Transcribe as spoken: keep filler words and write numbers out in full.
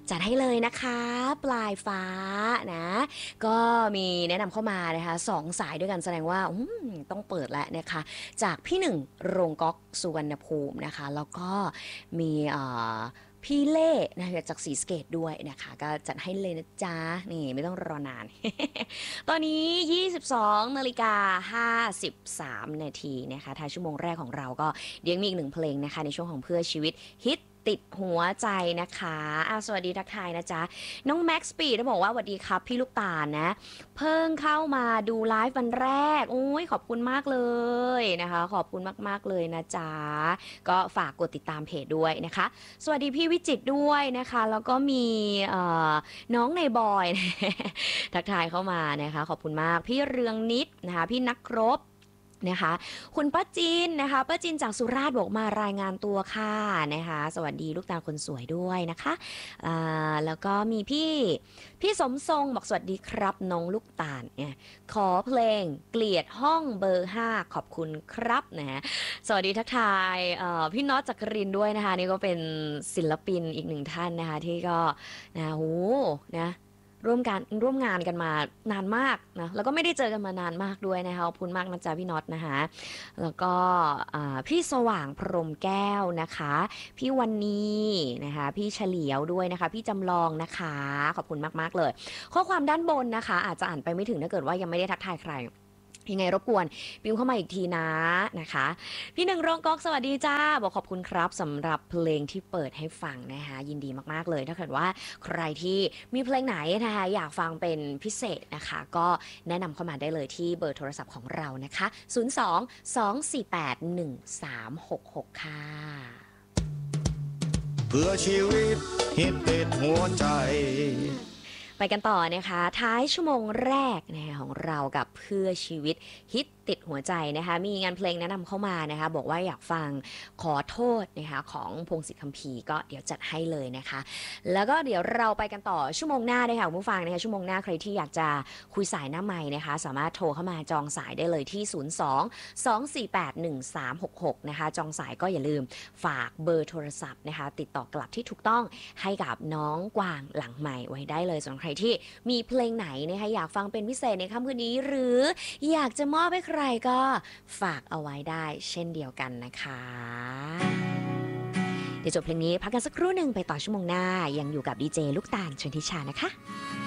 จัดให้เลยนะคะปลายฟ้านะก็มีแนะนำเข้ามานะคะสองสายด้วยกันแสดงว่าอืมต้องเปิดแล้วนะคะจากพี่หนึ่งโรงก๊อกสุวรรณภูมินะคะแล้วก็มีเอ่อพี่เล่นะคะจากศรีสะเกษด้วยนะคะก็จัดให้เลยนะจ๊ะนี่ไม่ต้องรอนาน ตอนนี้ยี่สิบสองนาฬิกาห้าสิบสามนาทีนะคะท้ายชั่วโมงแรกของเราก็เดี๋ยวมีอีกหนึ่งเพลงนะคะในช่วงของเพื่อชีวิตฮิตติดหัวใจนะคะอ่ะสวัสดีทักทายนะจ๊ะน้องแม็กซ์ปีดบอกว่าสวัสดีครับพี่ลูกตาลนะเพิ่งเข้ามาดูไลฟ์วันแรกโอ้ยขอบคุณมากเลยนะคะขอบคุณมากๆเลยนะจ๊ะก็ฝากกดติดตามเพจด้วยนะคะสวัสดีพี่วิจิตรด้วยนะคะแล้วก็มีเอ่อน้องในบอย ทักทายเข้ามานะคะขอบคุณมากพี่เรืองนิดนะคะพี่นักรบนะคะคุณป้าจินนะคะป้าจินจากสุราษฎร์บอกมารายงานตัวค่ะนะคะสวัสดีลูกตาคนสวยด้วยนะคะอ่าแล้วก็มีพี่พี่สมทรงบอกสวัสดีครับน้องลูกตาลเนี่ยขอเพลงเกลียดห้องเบอร์ห้าขอบคุณครับนะฮะสวัสดีทักทายเอ่อพี่น็อตจักรินด้วยนะคะนี่ก็เป็นศิลปินอีกหนึ่งท่านนะคะที่ก็นะโหนะร่วมกันร่วมงานกันมานานมากนะแล้วก็ไม่ได้เจอกันมานานมากด้วยนะคะขอบคุณมากนะจ๊ะพี่น็อตนะคะแล้วก็อ่าพี่สว่างพรหมแก้วนะคะพี่วันนี้นะคะพี่เฉลียวด้วยนะคะพี่จำลองนะคะขอบคุณมากๆเลยข้อความด้านบนนะคะอาจจะอ่านไปไม่ถึงถ้าเกิดว่ายังไม่ได้ทักทายใครยังไงรบกวนพิมพ์เข้ามาอีกทีนะนะคะพี่หนึ่งโรงก๊อกสวัสดีจ้าบอกขอบคุณครับสำหรับเพลงที่เปิดให้ฟังนะคะยินดีมากๆเลยถ้าเกิดว่าใครที่มีเพลงไหนนะคะอยากฟังเป็นพิเศษนะคะก็แนะนำเข้ามาได้เลยที่เบอร์โทรศัพท์ของเรานะคะศูนย์ สอง สอง สี่ แปด หนึ่ง สาม หก หกค่ะเพื่อชีวิตฮิตติดหัวใจไปกันต่อนะคะท้ายชั่วโมงแรกนะคะของเรากับเพื่อชีวิตฮิตติดหัวใจนะคะมีงานเพลงแนะนำเข้ามานะคะบอกว่าอยากฟังขอโทษนะคะของพงศิษฐ์คัมภีร์ก็เดี๋ยวจัดให้เลยนะคะแล้วก็เดี๋ยวเราไปกันต่อชั่วโมงหน้านะคะคุณผู้ฟังนะคะชั่วโมงหน้าใครที่อยากจะคุยสายหน้าไมค์นะคะสามารถโทรเข้ามาจองสายได้เลยที่ศูนย์ สอง สอง สี่ แปด หนึ่ง สาม หก หกนะคะจองสายก็อย่าลืมฝากเบอร์โทรศัพท์นะคะติดต่อกลับที่ถูกต้องให้กับน้องกวางหลังไมค์ไว้ได้เลยส่วนใครที่มีเพลงไหนนะคะอยากฟังเป็นพิเศษในค่ำคืนนี้หรืออยากจะมอบให้ใครก็ฝากเอาไว้ได้เช่นเดียวกันนะคะเดี๋ยวจบเพลงนี้พักกันสักครู่หนึ่งไปต่อชั่วโมงหน้ายังอยู่กับดีเจลูกตาลชนทิชานะคะ